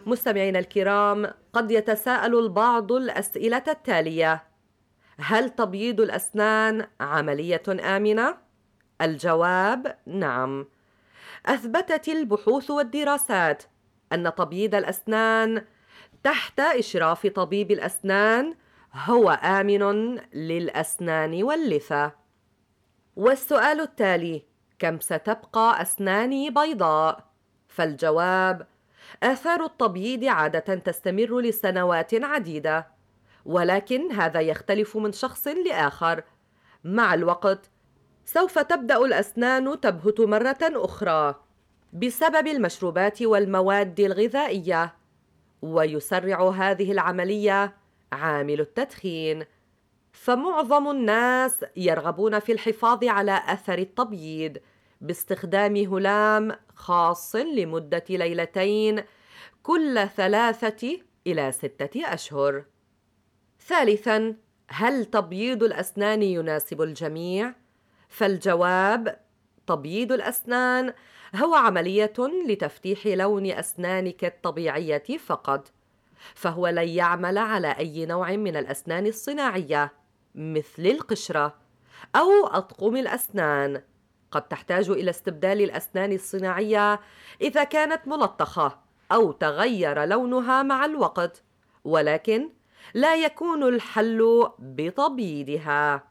مستمعينا الكرام، قد يتساءل البعض الأسئلة التالية: هل تبييض الأسنان عملية آمنة؟ الجواب نعم. أثبتت البحوث والدراسات أن تبييض الأسنان تحت إشراف طبيب الأسنان هو آمن للأسنان واللثة. والسؤال التالي: كم ستبقى أسناني بيضاء؟ فالجواب: آثار التبييض عادة تستمر لسنوات عديدة، ولكن هذا يختلف من شخص لآخر. مع الوقت سوف تبدأ الأسنان تبهت مرة أخرى بسبب المشروبات والمواد الغذائية، ويسرع هذه العملية عامل التدخين. فمعظم الناس يرغبون في الحفاظ على أثر التبييض باستخدام هلام خاص لمدة ليلتين كل 3 إلى 6 أشهر. ثالثاً، هل تبييض الأسنان يناسب الجميع؟ فالجواب: تبييض الأسنان هو عملية لتفتيح لون أسنانك الطبيعية فقط، فهو لن يعمل على أي نوع من الأسنان الصناعية مثل القشرة أو أطقم الأسنان. قد تحتاج إلى استبدال الأسنان الصناعية إذا كانت ملطخة أو تغير لونها مع الوقت، ولكن لا يكون الحل بتبييضها.